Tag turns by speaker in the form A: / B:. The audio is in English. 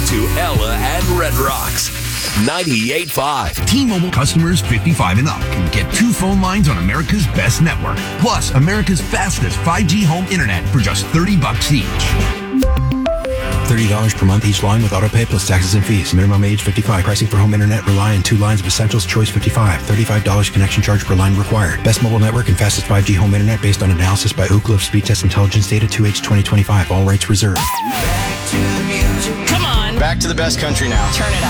A: to Ella and Red Rocks. 98.5.
B: T-Mobile customers 55 and up can get 2 phone lines on America's best network, plus America's fastest 5G home internet for just $30 each.
C: $30 per month each line with autopay plus taxes and fees. Minimum age 55. Pricing for home internet rely on 2 lines of Essentials Choice 55. $35 connection charge per line required. Best mobile network and fastest 5G home internet based on analysis by Ookla of Speed Test Intelligence Data 2H 2025. All rights reserved.
D: Come on.
E: Back to the best country now.
D: Turn it up.